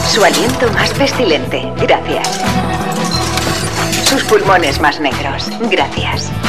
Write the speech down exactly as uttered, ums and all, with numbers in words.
Su aliento más pestilente. Gracias. Sus pulmones más negros. Gracias.